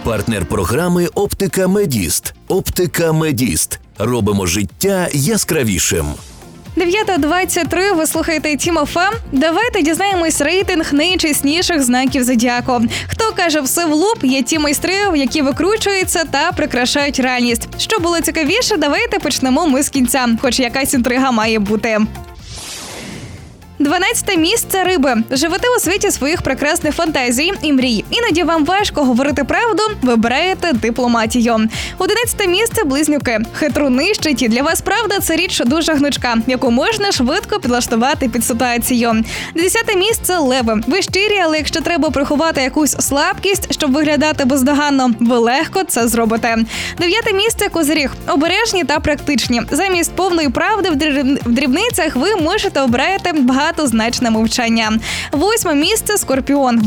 Партнер програми «Оптика Медіст». «Оптика Медіст». Робимо життя яскравішим. 9:23, ви слухаєте Тім ФМ. Давайте дізнаємось рейтинг найчесніших знаків зодіаку. Хто каже все в лоб, є ті майстри, які викручуються та прикрашають реальність. Що було цікавіше, давайте почнемо ми з кінця, хоч якась інтрига має бути. 12 місце – риби. Живете у світі своїх прекрасних фантазій і мрій. Іноді вам важко говорити правду, вибираєте дипломатію. 11 місце – близнюки. Хитруни, щиті. Для вас правда – це річ дуже гнучка, яку можна швидко підлаштувати під ситуацію. 10 місце – леви. Ви щирі, але якщо треба приховати якусь слабкість, щоб виглядати бездоганно, ви легко це зробите. 9 місце – козиріг. Обережні та практичні. Замість повної правди в дрібницях ви можете обрати багатозначне мовчання. 8 місце – скорпіон.